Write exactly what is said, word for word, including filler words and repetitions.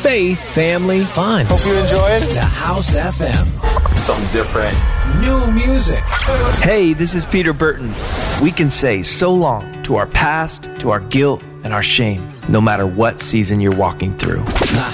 faith, family, fun. Hope you enjoyed The House F M. something different. New music. Hey, this is Peter Burton. We can say so long to our past, to our guilt, and our shame, no matter what season you're walking through.